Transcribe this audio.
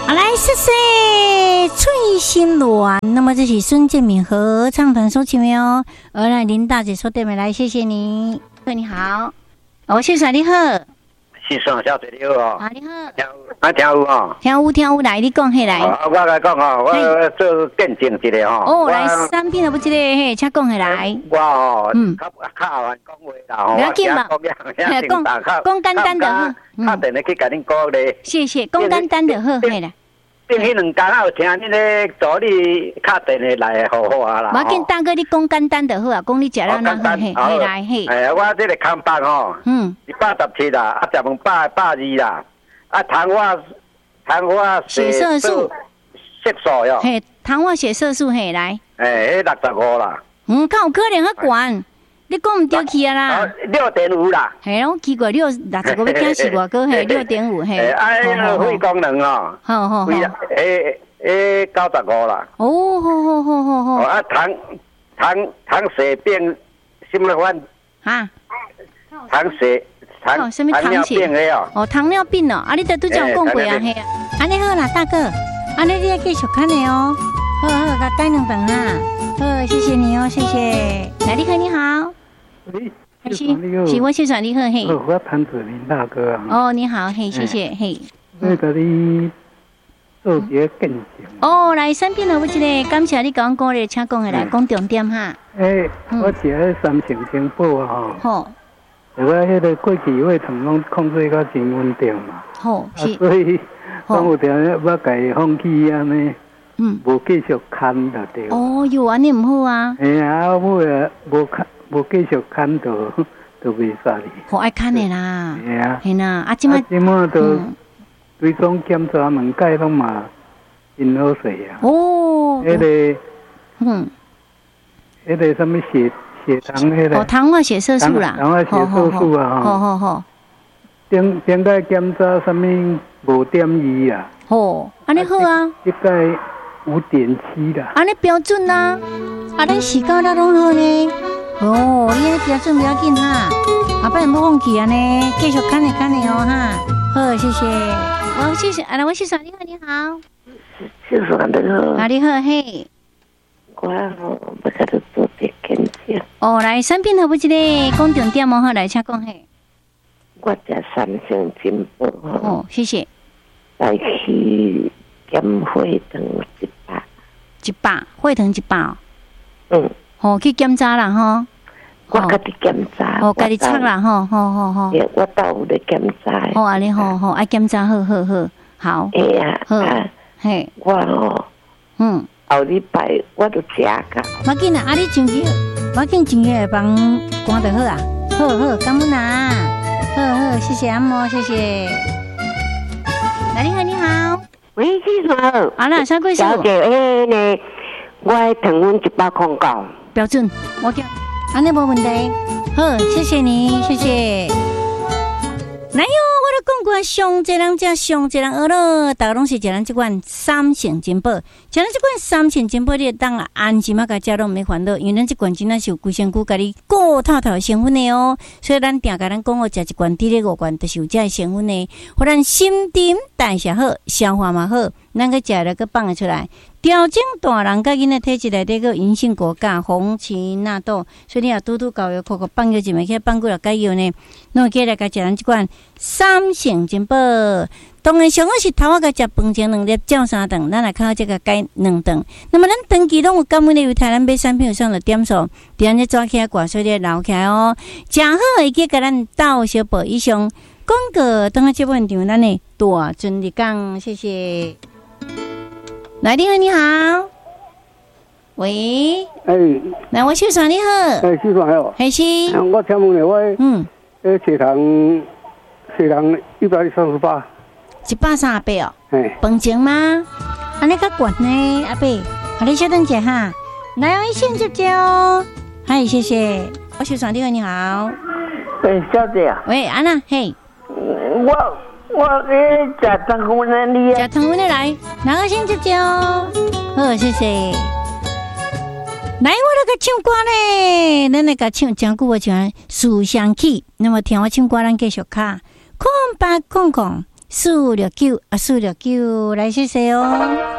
来，谢谢翠心鸾。那么这是孙建敏合唱团所唱的哦。来，林大姐说对没？来，谢谢你。你好，谢谢你好。 先生小姐你好哦。 啊，你好。 听有哦。 听有，来你讲起来。 我来讲哦，我做见证一个哦。 来3篇都不记得，嘿，请讲起来。 我哦，较后讲话啦， 不要紧嘛，讲简单就好。 打电话去甲恁鼓励。 谢谢，讲简单就好，嘿啦。 顶迄2天有听恁咧助理敲电话来好好啊啦。 我见大哥你讲简单就好啊，讲你食了那好嘿，来嘿。 我这个康巴吼，117啦，食饭120啦，糖化血色素哟。 嘿，糖化血色素嘿来。 迄65啦。 较有可能较悬。你讲唔对去啊啦 ，6.5啦。 系咯，奇怪65要惊死我哥嘿，6.5嘿。 肺功能哦。 好。 95啦。 好。 糖血病什么款？ 哈？ 什么糖尿病的哦？ 糖尿病哦，你都这样讲过啊嘿啊。安尼好啦，大哥，安尼你要继续看的哦。好，甲改2顿哈。好，谢谢你哦，谢谢。来，你好，你好。是我先生你好嘿。 我潘子林大哥啊。 你好嘿，谢谢嘿。 我甲你做一个见证。 来3篇了，我一个感谢你讲过咧，请讲下来，讲重点哈。 我食迄3成精宝啊吼。 我迄个过去胃疼拢控制到真稳定嘛。 好，是。 所以我有定要甲伊放弃安尼。无继续看就对。 哟，安尼唔好啊。 我无继续看就袂使哩。 好爱看的啦。 系啦， 即马都追踪检查门界拢嘛真好势啊。迄个什么血糖迄个。 糖化血色素啦。 糖化血色素啊。 好。 顶个检查什么5.2啊。 安尼好啊。 这个5.7啦。 安尼标准啦。咱时间咱拢好呢。你安标准不要紧哈。后摆唔好放弃安尼，继续看的哦哈。好，谢谢。谢谢。我先生你好，你好。 先生你好。 你好嘿。 我要甲你做一个见证。 来3篇好不一个讲重点好，来请讲嘿。 我食3成精宝谢谢。 来去减血糖100， 血糖100。去检查啦吼。 我家己检查。 家己测啦吼。好。 我倒有咧检查。 安尼好，爱检查好。好。好。嘿。 我后礼拜我都食噶。 要紧啊，你前期会帮关就好啊。好，感恩啊。好，谢谢阿嬷，谢谢。来，你好。 喂，先生。 啦，啥贵小姐，呢，我糖分109。 标准，我叫，安尼无问题。好，谢谢你，谢谢。来哟，我都讲过，上济人食，上济人学咯，大家拢是食咱这款3成精宝，食咱这款3成精宝，你当安心甲食拢唔免烦恼，因为咱这款真正是有规身躯甲你顾透透成分的哦，所以咱定甲咱讲食一罐滴咧5罐，就是有这成分的，互咱心沉代谢好，消化嘛好，咱个食了个放得出来。调整大人甲囡仔体质内底个银杏果苷、红荠纳豆，所以你若拄搞药口放药一枚去放几落解药呢？侬起来甲食咱即款3成精宝。当然上好是头仔甲食饭前2粒，照3顿，咱来靠这个解2顿。那么咱长期拢有感恩的，为台咱买产品有上的点数，伫安尼抓起来挂水咧留起来哦，正好会记甲咱斗小宝以上广告。当下这部现场咱的大尊日讲，谢谢。来，你好，喂，来，我秀爽你好， 秀爽好， 还是我请问你，我血糖138，138 哦，饭前吗？安尼较悬呢，阿伯，你稍等一下哈，来，我先接接哦，嗨，谢谢，我秀爽你好， 小姐啊， 喂，安娜，嘿， 我食糖分的你啊， 食糖分的来，那我先接接哦，好，谢谢。来，我来个唱歌咧，咱来个唱真久我唱《思想起》，那么听我唱歌，咱继续卡。空白空空， 469，469，来谢谢哦。